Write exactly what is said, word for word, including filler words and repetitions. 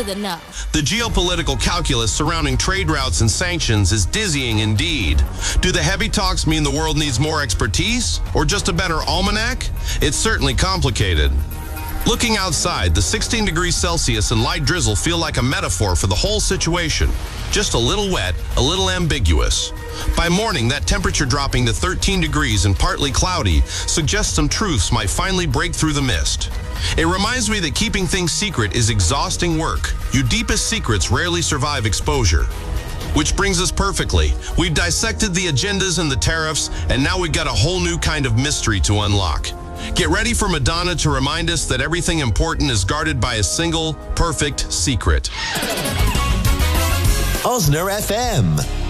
to the know. The geopolitical calculus surrounding trade routes and sanctions is dizzying indeed. Do the heavy talks mean the world needs more expertise or just a better almanac? It's certainly complicated. Looking outside, the sixteen degrees Celsius and light drizzle feel like a metaphor for the whole situation. Just a little wet, a little ambiguous. By morning, that temperature dropping to thirteen degrees and partly cloudy suggests some truths might finally break through the mist. It reminds me that keeping things secret is exhausting work. Your deepest secrets rarely survive exposure. Which brings us perfectly. We've dissected the agendas and the tariffs, and now we've got a whole new kind of mystery to unlock. Get ready for Madonna to remind us that everything important is guarded by a single, perfect secret. Osner F M.